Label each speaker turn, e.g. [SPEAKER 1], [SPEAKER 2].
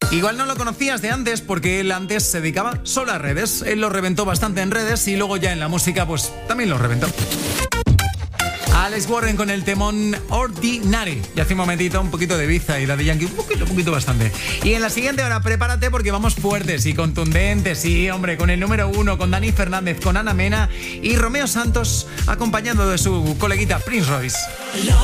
[SPEAKER 1] Igual no lo conocías de antes porque él antes se dedicaba solo a redes. Él lo reventó bastante en redes y luego ya en la música pues también lo reventó. Alex Warren con el temón Ordinary. Y hace un momentito un poquito de Ibiza y Daddy Yankee, un poquito bastante. Y en la siguiente hora prepárate porque vamos fuertes y contundentes. Sí, hombre, con el número 1, con Dani Fernández, con Ana Mena y Romeo Santos acompañando de su coleguita Prince Royce.